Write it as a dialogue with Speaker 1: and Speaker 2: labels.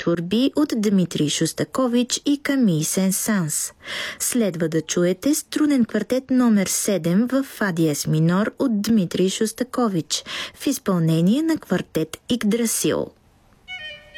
Speaker 1: творби от Дмитрий Шостакович и Камий Сен-Санс. Следва да чуете струнен квартет номер 7 в фа диез минор от Дмитрий Шостакович в изпълнение на квартет Игдрасил.